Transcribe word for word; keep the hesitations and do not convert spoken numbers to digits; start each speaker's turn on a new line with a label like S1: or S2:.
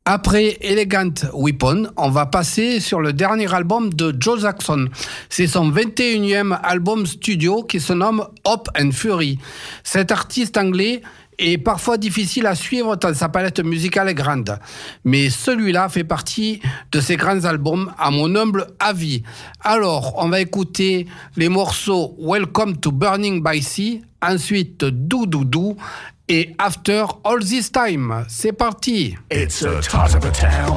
S1: Après Elegant Weapon, on va passer sur le dernier album de Joe Jackson. C'est son vingt et unième album studio qui se nomme Hope and Fury. Cet artiste anglais est parfois difficile à suivre tant sa palette musicale est grande. Mais celui-là fait partie de ses grands albums, à mon humble avis. Alors, on va écouter les morceaux Welcome to Burning by Sea, ensuite Do Do Do et After All This Time. C'est parti.
S2: It's a tot of a town.